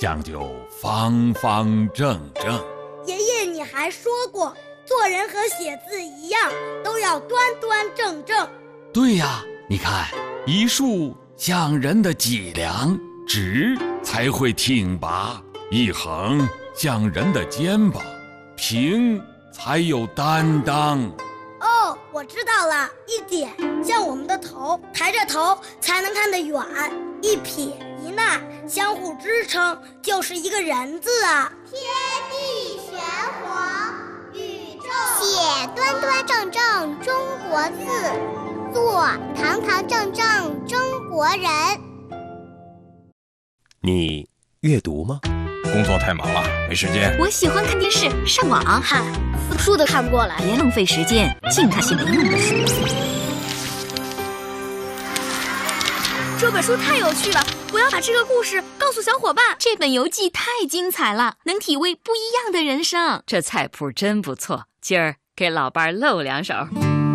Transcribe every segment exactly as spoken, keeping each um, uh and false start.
讲究方方正正。 爷爷，你还说过，做人和写字一样，都要端端正正。 对呀，你看，一竖像人的脊梁，直才会挺拔；一横像人的肩膀，平才有担当。 哦，我知道了，一点像我们的头，抬着头才能看得远；一撇一捺相互支撑，就是一个人字啊。 天地玄黄，宇宙写端端正正中国字，做堂堂正正中国人。 你阅读吗？ 工作太忙了，没时间。 我喜欢看电视、上网。 嗨，四书都看不过来， 别浪费时间，净看些没用的书。 这本书太有趣了，我要把这个故事告诉小伙伴。 这本游记太精彩了，能体味不一样的人生。 这菜谱真不错，今儿给老伴露两手。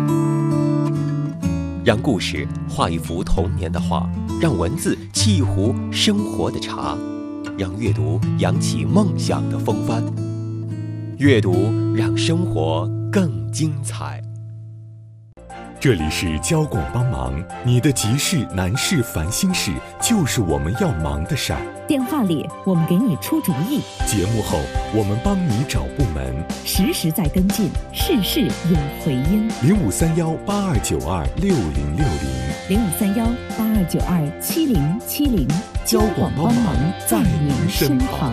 让故事画一幅童年的画，让文字沏一壶生活的茶，让阅读扬起梦想的风帆。阅读让生活更精彩。 这里是交广帮忙，你的急事难事烦心事就是我们要忙的事儿。 电话里我们给你出主意， 节目后我们帮你找部门， 实时在跟进，事事有回音。 零五三幺八二九二六零六零， 零五三幺八二九二七零七零，交广帮忙在您身旁。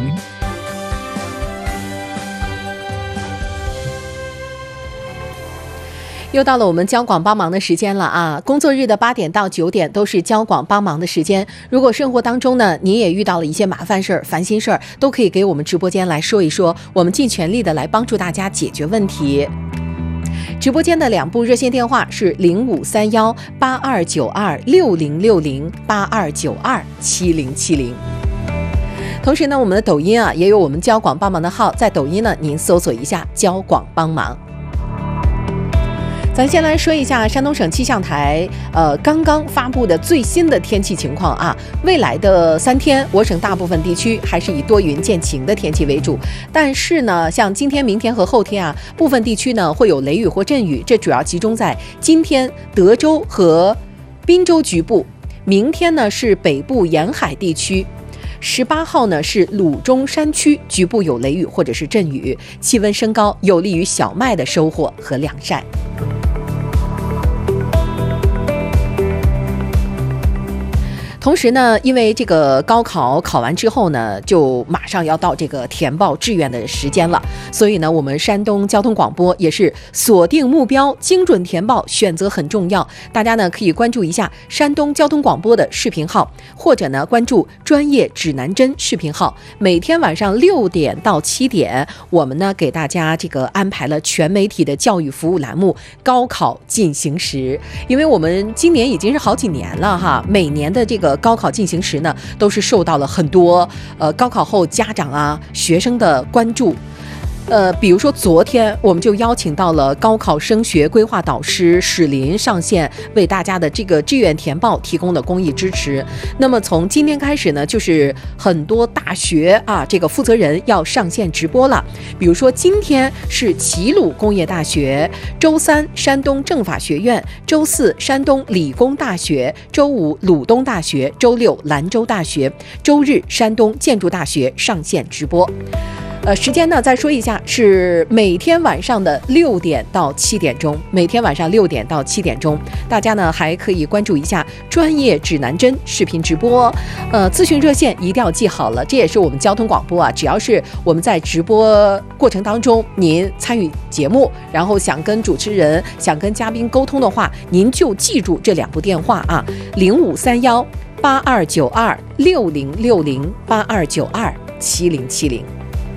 又到了我们交广帮忙的时间了啊！工作日的八点到九点都是交广帮忙的时间。如果生活当中呢，你也遇到了一些麻烦事儿、烦心事儿，都可以给我们直播间来说一说，我们尽全力的来帮助大家解决问题。直播间的两部热线电话是零五三幺八二九二六零六零、八二九二七零七零。同时呢，我们的抖音啊也有我们交广帮忙的号，在抖音呢您搜索一下交广帮忙。咱先来说一下山东省气象台呃刚刚发布的最新的天气情况啊。未来的三天，我省大部分地区还是以多云见晴的天气为主，但是呢，像今天、明天和后天啊，部分地区呢会有雷雨或阵雨，这主要集中在今天德州和滨州局部，明天呢是北部沿海地区。十八号呢是鲁中山区局部有雷雨或者是阵雨，气温升高，有利于小麦的收获和晾晒。同时呢，因为这个高考考完之后呢，就马上要到这个填报志愿的时间了，所以呢，我们山东交通广播也是锁定目标，精准填报，选择很重要。大家呢可以关注一下山东交通广播的视频号，或者呢关注专业指南针视频号。每天晚上六点到七点，我们呢给大家这个安排了全媒体的教育服务栏目《高考进行时》，因为我们今年已经是好几年了哈，每年的这个高考进行时呢，都是受到了很多呃高考后家长啊、学生的关注。呃，比如说昨天我们就邀请到了高考升学规划导师史林上线，为大家的这个志愿填报提供了公益支持。那么从今天开始呢，就是很多大学啊，这个负责人要上线直播了。比如说今天是齐鲁工业大学，周三山东政法学院，周四山东理工大学，周五鲁东大学，周六兰州大学，周日山东建筑大学上线直播。呃，时间呢，再说一下，是每天晚上的六点到七点钟，每天晚上六点到七点钟，大家呢还可以关注一下专业指南针视频直播。呃，咨询热线一定要记好了，这也是我们交通广播啊，只要是我们在直播过程当中您参与节目，然后想跟主持人、想跟嘉宾沟通的话，您就记住这两部电话啊，零五三幺八二九二六零六零、八二九二七零七零。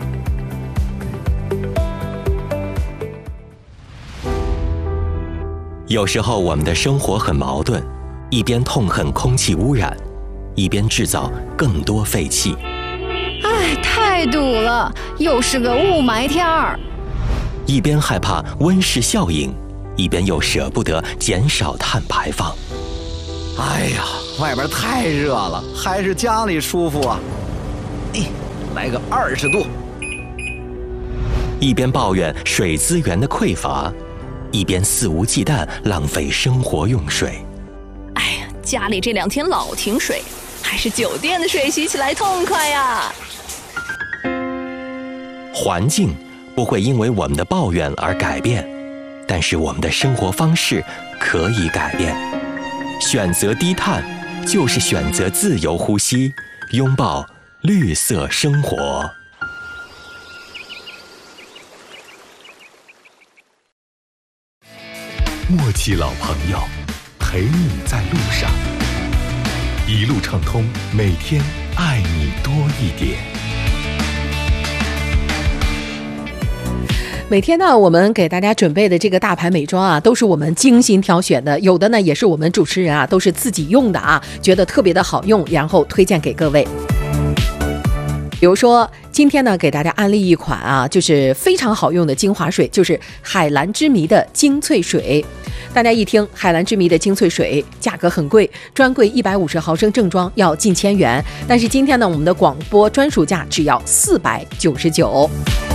有时候我们的生活很矛盾，一边痛恨空气污染，一边制造更多废气。 哎，太堵了，又是个雾霾天儿。 一边害怕温室效应，一边又舍不得减少碳排放。 哎呀，外边太热了，还是家里舒服啊。 来个二十度。 一边抱怨水资源的匮乏，一边肆无忌惮浪费生活用水。 哎呀，家里这两天老停水，还是酒店的水洗起来痛快呀。 环境不会因为我们的抱怨而改变，但是我们的生活方式可以改变。选择低碳，就是选择自由呼吸，拥抱绿色生活。 默契老朋友，陪你在路上，一路畅通，每天爱你多一点。 每天呢，我们给大家准备的这个大牌美妆啊，都是我们精心挑选的，有的呢也是我们主持人啊，都是自己用的啊，觉得特别的好用，然后推荐给各位。比如说今天呢，给大家安利一款啊，就是非常好用的精华水，就是海蓝之谜的精粹水。大家一听海蓝之谜的精粹水，价格很贵，专柜一百五十毫升正装要近千元，但是今天呢，我们的广播专属价只要四百九十九。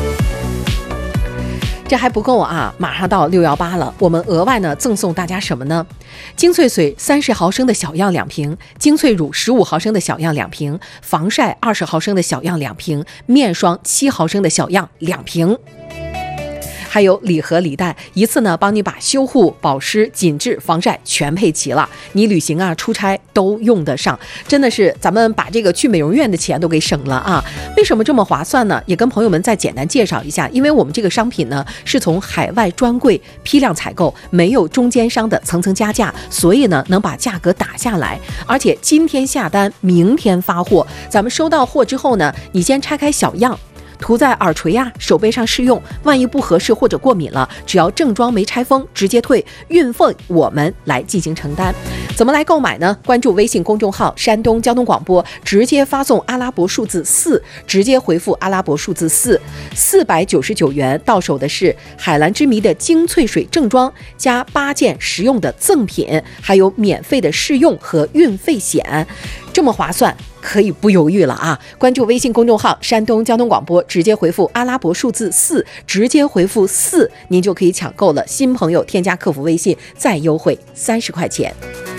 这还不够啊！马上到六幺八了，我们额外呢赠送大家什么呢？精粹水三十毫升的小样两瓶，精粹乳十五毫升的小样两瓶，防晒二十毫升的小样两瓶，面霜七毫升的小样两瓶。还有礼盒礼袋，一次呢帮你把修护、保湿、紧致、防晒全配齐了，你旅行啊、出差都用得上，真的是咱们把这个去美容院的钱都给省了啊！为什么这么划算呢？也跟朋友们再简单介绍一下，因为我们这个商品呢是从海外专柜批量采购，没有中间商的层层加价，所以呢能把价格打下来，而且今天下单，明天发货。咱们收到货之后呢，你先拆开小样，涂在耳垂呀、手背上试用，万一不合适或者过敏了，只要正装没拆封，直接退，运费我们来进行承担。怎么来购买呢？关注微信公众号山东交通广播，直接发送阿拉伯数字四，直接回复阿拉伯数字四，四百九十九元到手的是海蓝之谜的精粹水正装，加八件实用的赠品，还有免费的试用和运费险，这么划算，可以不犹豫了啊！关注微信公众号山东交通广播，直接回复阿拉伯数字四，直接回复四，您就可以抢购了。新朋友添加客服微信再优惠三十块钱。